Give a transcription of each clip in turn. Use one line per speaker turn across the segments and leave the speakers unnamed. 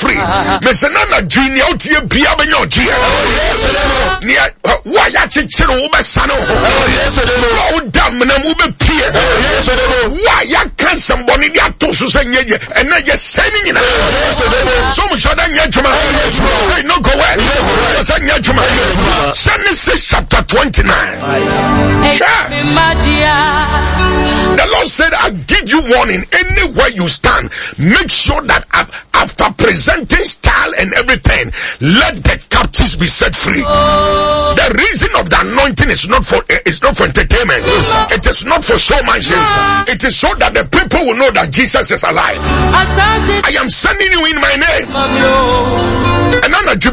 free. Mesenana junior tie bia benyo tie. Ni wa ya chichiro wo besano ho. Wa dam na mu be pie. Wa ya kan somebody dia to so say nyeje. Ena je seni nyina. So mu shoda nyejuma. Hey, no go where. Say nyejuma. Genesis chapter 29. The Lord said, I give you warning. Anywhere you stand, make sure that after presenting style and everything, let the captives be set free. The reason of the anointing is not for entertainment. It is not for showmanship. It is so that the people will know that Jesus is alive. I am sending you in my name. And I'm not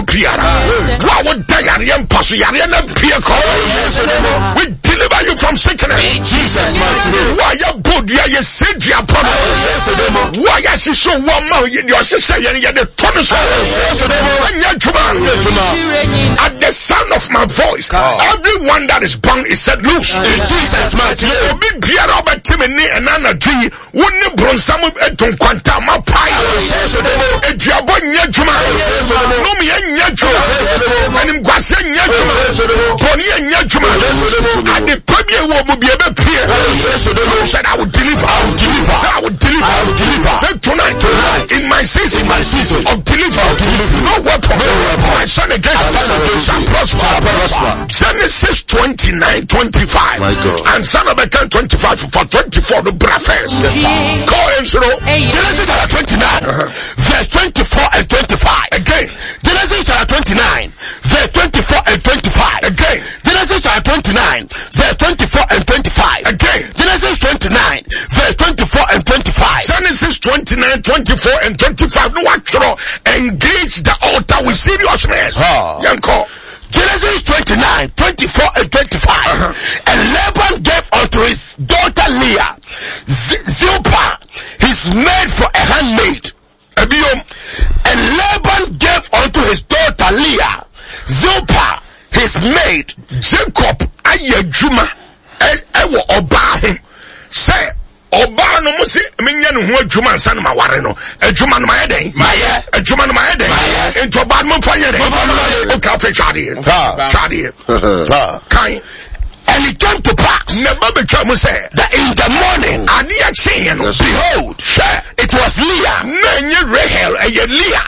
we deliver you from sickness. Jesus, why you good? You said you are promised. Why you show one more? You say you the promise. At the sound of my voice, everyone that is bound is set loose. Jesus, my dear. Big Pierre Robert Timothy and Anna G. Wouldn't bring some of it to Quanta, my pie. A job on Yajuma. No, me and Yajuma. And in Guasan Yajuma. Pony and Yajuma. And the premier will be able to hear. Said I would deliver. I would deliver. Said tonight, in my season of deliver. No weapon. My son against shall prosper. Genesis 29:25. My God. And son of a 25 for 24 the brothers. Call him Genesis 29, verse 24 and 25. Again. Genesis 29, verse 24 and 25. Again. Genesis 29, verse 24 and 25. Again. Genesis 29, verse 24 and 25. Genesis 29, 24 and 25. No actual engage the altar with seriousness. Yanko. Genesis 29, 24 and 25. And Laban gave unto his daughter Leah Zilpah, his maid for a handmaid. And Laban gave unto his daughter Leah Zilpah, his maid. Jacob ayejuma ewo oba him say oba no mo se menya no ho adwuma nsa no maware no adwuma no mayeden adwuma no mayeden into oba mo fa yeden o ka fe twade kan. And it came to pass that in the morning, behold, it was Leah. Rahel, Leah.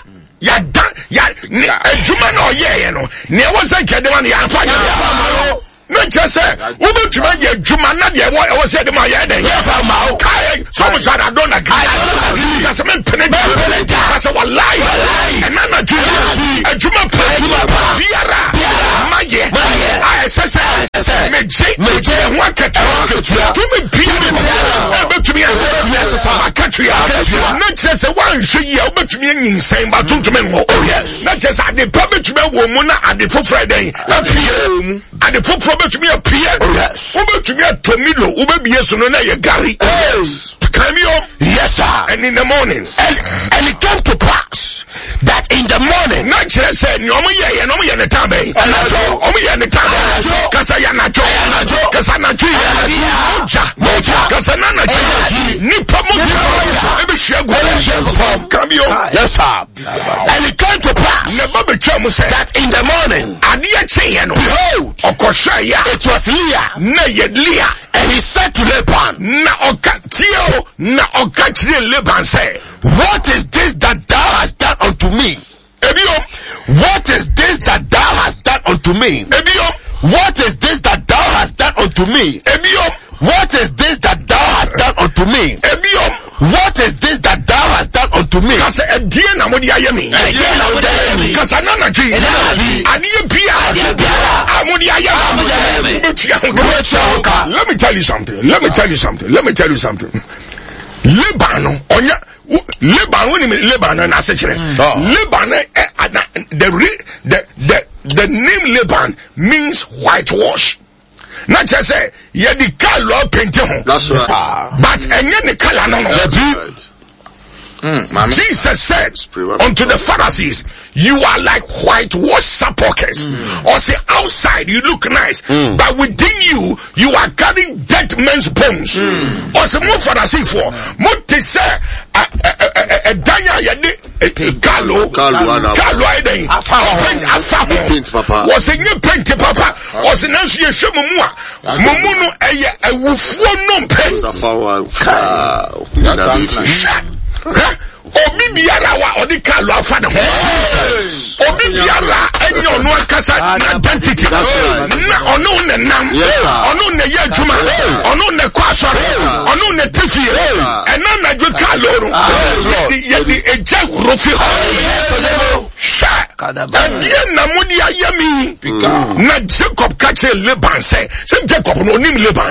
Not just say, who will try your Jumanadi? I was said to my head, and yes, I'm out. So much I don't agree. That's a man penetrating. That's a lie. And I'm not a Juma Piara. Maya. I said, Major, what can to me be to me as a country. Not just a one she but to me insane, but to me. Oh, yes. Not just at the public woman at the full Friday. At the full to me appear. Yes. Over to me a Tomilo, Uber Bieson and Gary. Yes. Yes, sir. And in the morning. And it came to pass that in the morning, not just said, no, me and the Tabe. And I told me and the Tabe. Casayana, Casana, Moja, Casanana, Nipa Moja, every share from Camio. Yes, sir. And it came to pass that in the morning, Adia Chayan, behold, it was Leah, and he said to Laban, Laban said, what is this that thou hast done unto me? What is this that thou hast done unto me? What is this that thou hast done unto me? What is this that thou hast done unto me? What is this that thou hast done unto me? Let me tell you something. Lebanon, Lebanon, the name Lebanon means whitewash. Not just say, yeah, the color painting. That's right. But and the color no. Jesus said unto the Pharisees, you are like whitewashed sepulchres. Or say outside you look nice, but within you are carrying dead men's bones. Or say more Pharisee for more say Danya yade Carlo Aiden paint papa was a new paint papa was an answer Mumua Mumuno a wufuo no Obi biara wa odi Carlo afa de ho Obi biara enyo no akasa identity na ono ne nam ono ne ye adwuma ono ne kwa asore ono ne tefie ena na dwo Carlo ro ye di eja rofi ho adie na mudi ayami na Jacob kache Laban say Jacob no nim Laban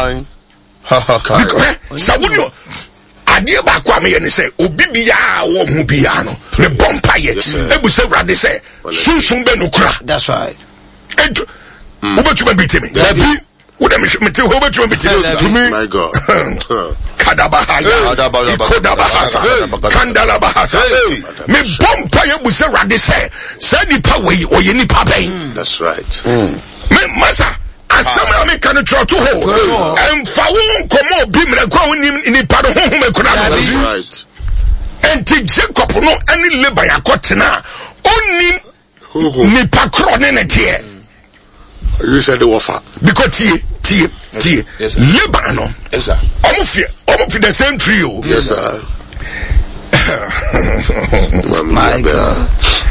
Sabuno adie ba kwa me ye say obi bia wo hu bia no ne bompa ye ebu say rade say sunsun be no kura. That's right. And ubetuma bi temi dabi woda me te ubetuma bi temi to me my God kadabahaya ikodabahasa kandalabahasa me bompa ye bu say rade say nipa we oye nipa ben. That's right. Me masa asama me kan tro to ho em fa won komo bi mre kwa woni ni pado ho me kuna. That's right. And Jacob no any Laban yakotena oni ni pakro ne ne tie. You said the offer because tie yes, Laban no. Yes sir. Almost the same trio. Yes sir. My God.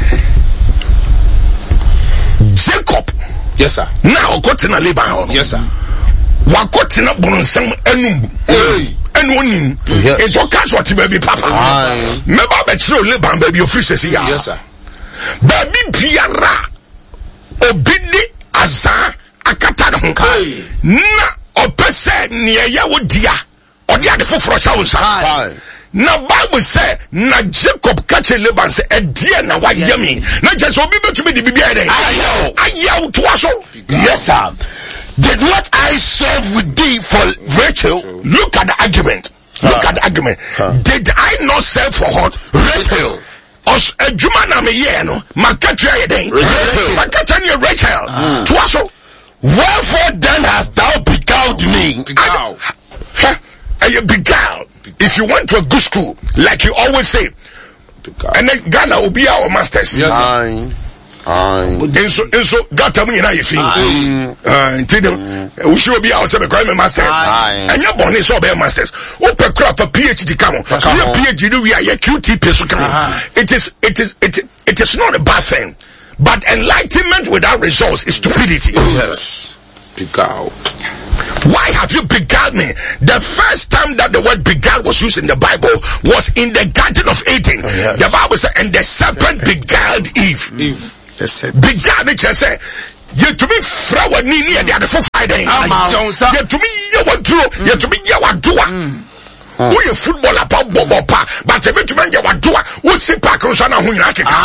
Jacob. Yes sir. Now okotena Laban. Yes sir. Wakotena bonsam enum. And one in it's all cash what baby papa. Meba be chiro Laban baby official say ya. Yes sir. Baby biara obidi aza akata ne ho na opese ne ya wodia odi ade foforo cha wonsa. Na Bible say na Jacob catch Laban say edie na wayemi na just obi betumi di bibia dey ayo to aso. Yes sir. Did not I serve with thee for Rachel? Look at the argument. Look at the argument. Did I not serve for what? Rachel. Os ejuma na me ye no makatria ye den. Makatria Rachel. To aso. Wherefore then hast thou beguiled me? Beguiled. If you went to a good school, like you always say, and then Ghana will be our masters. Yes. And so God tell me now you feel we should be ourselves becoming masters and your born is all be masters open craft a PhD come on PhD we are your QT so come it is not a bad thing, but enlightenment without results is stupidity. Yes. Beguiled. Why have you beguiled me? The first time that the word beguiled was used in the Bible was in the Garden of Eden. Yes. The Bible said, and the serpent beguiled Eve. Beguiled it just say, you to be flower nini and the other for Friday. You to me you want to you to me you want to who you football about bobo pa but you to me you want to who see park Rosana who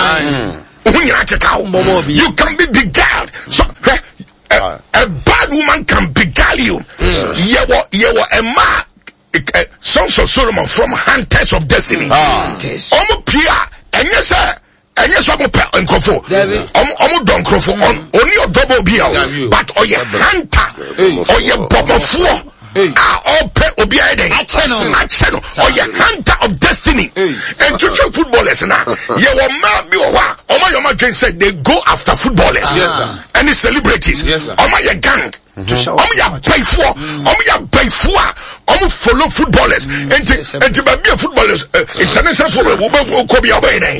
you can be beguiled. So a bad woman can beguile you. You were a man, Sons of Solomon from Hunters of Destiny. Omo Pia, and yes sir, and yes I'm a Crofo. Omo Don Crofo only your double bill, but or your hunter or your Bobo Four. All pay obiade channel or your hunter of destiny and to show footballers now. You will not be your man said they go after footballers. Yes sir. And the celebrities. Yes sir. Your gang. Your pay for follow footballers and to be footballers international football will be obeying.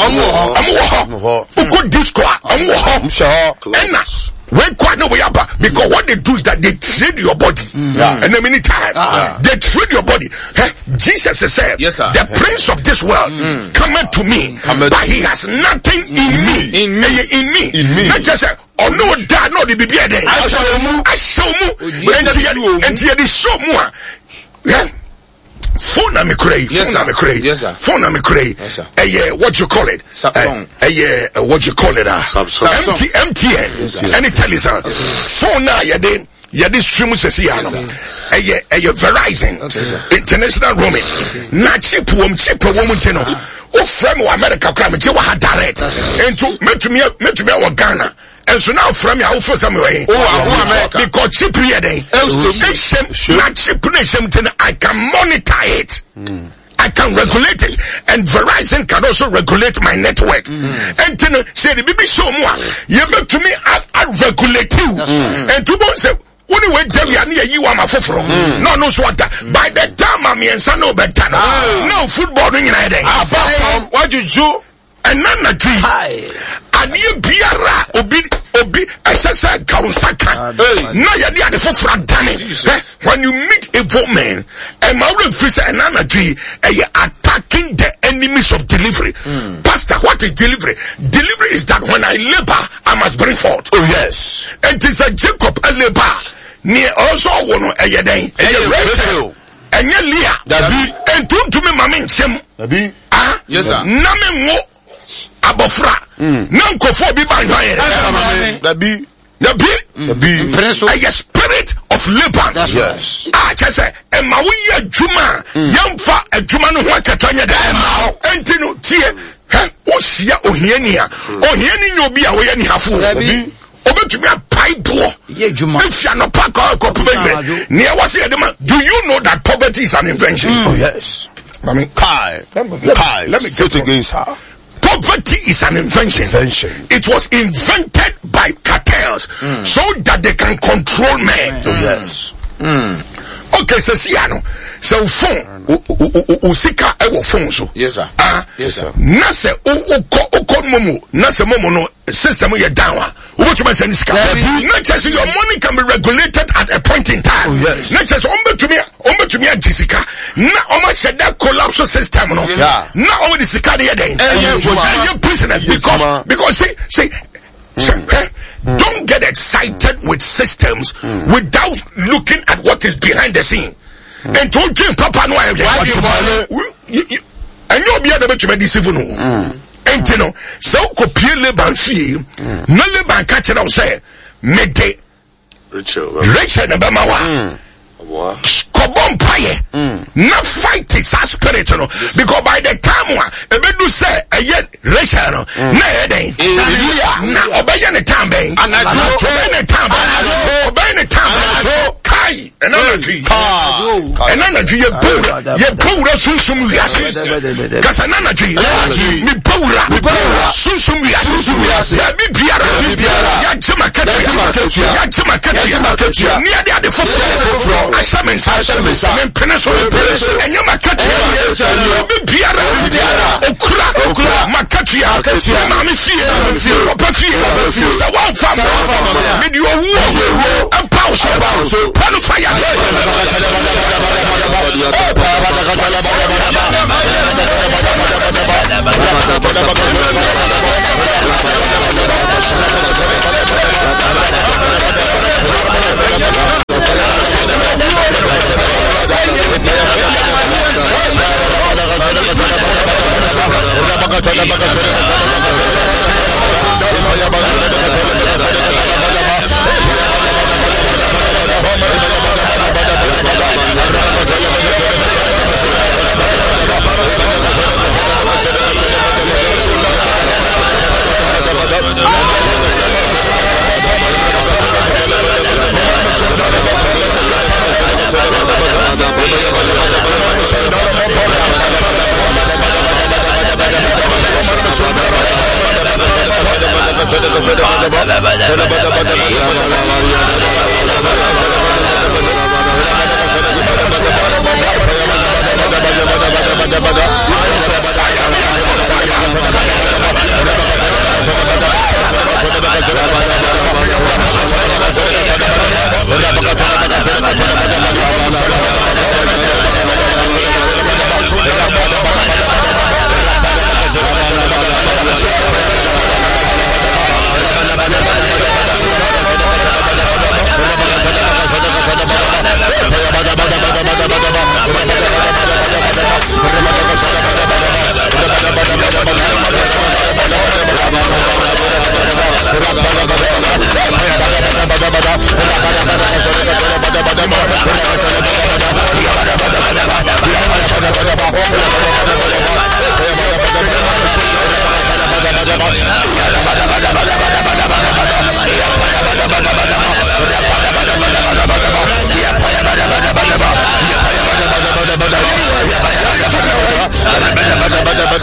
Disco and when quite no way up because what they do is that they trade your body and the many time they trade your body. Jesus said, yes, the prince of this world cometh to me, but he has nothing in me. Not just say, oh no, dad, no, the baby, I show you, and you show more. Phone me cray. Yes, sir. Phone me cray. Yes, sir. What you call it? What you call it? MTN. And it tell you, sir. Phone now, this stream is a Verizon. International roaming. Na cheap woman, channel. Oh, from America, crime, you had direct. And to me, Ghana. And so now from your for some way. Because cheap I can monitor it. I can regulate it, and Verizon can also regulate my network. And then say the baby show more. You bet to me, I regulate you. And to both say, only when you are my fofro. No, so by the time I'm in San Obetana, no football in United. Apart from what you do, and none of you. And you biara obi SSI Karusaka. No, you're the fofra damage. When you meet evil men, and Maureen Fisher and Nana G, and you're attacking the enemies of delivery. Pastor, what is delivery? Delivery is that when I labor, I must bring forth. Oh yes. And it is a Jacob a labor. Near also one a yedin, Rachel, and Leah, and to me, Mamma Chim. Yes, sir. Namen mo abofra. Nanko for be by the spirit of Laban. Yes. Just say, and Mawiya Juma, Yamfa, a Juma no Wakatanya, and Tino Tia, Osia, Ohienia, Ohieni, you'll be away any half. Over to me a pipe door. If you are not pack near what's the do you know that poverty is an invention? Oh yes. I mean, let me get against her. Poverty is an invention. It was invented by cartels so that they can control men. Oh yes. Okay, so Siano. So phone usika ewo phone so. Yes sir. Yes sir. Na se uko momo, na se momo no system you down. What you say this? Not just your money can be regulated at a point in time. Oh, yes. Not just umbe to me Jessica. Na oma said that collapse system no. Yeah. Na oma the sika dey dey. You prisoners because say don't get excited with systems without looking at what is behind the scene. And told him, Papa, no, and you'll be able to make this even. And you know, so copy Leban fee, no Leban catch it out, say, Mede Rachel Nabamawa. Kobon paye, not fight is a spirit, because by the time a bedu say a yet Rachel, no, now obey the time, and I obey the time, Kai, an energy, you pull us some reasons, because an energy, me pull some reasons, near the I summons, and Peninsula, and you Makatia, Okra, Makatia, Mamisia, Papia, the one family, with your war, and power, Panufire.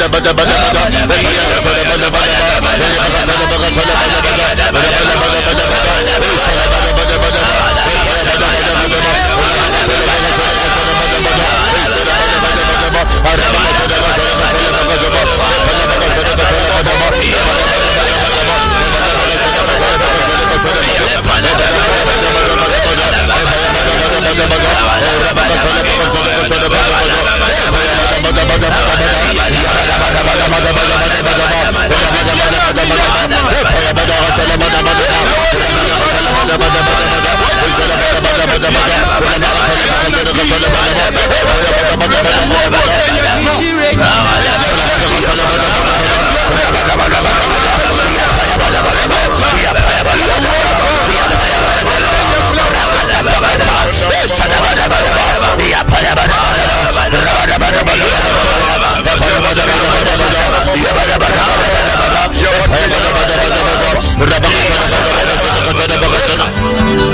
bada bada bada